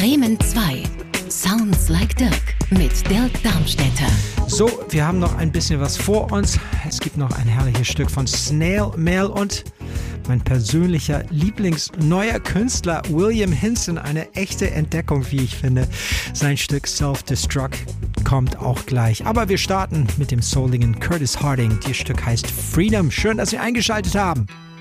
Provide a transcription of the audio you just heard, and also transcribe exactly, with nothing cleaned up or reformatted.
Bremen zwei. Sounds like Dirk mit Dirk Darmstädter. So, wir haben noch ein bisschen was vor uns. Es gibt noch ein herrliches Stück von Snail Mail und mein persönlicher Lieblingsneuer Künstler William Hinson. Eine echte Entdeckung, wie ich finde. Sein Stück Self-Destruct kommt auch gleich. Aber wir starten mit dem souligen Curtis Harding. Das Stück heißt Freedom. Schön, dass Sie eingeschaltet haben.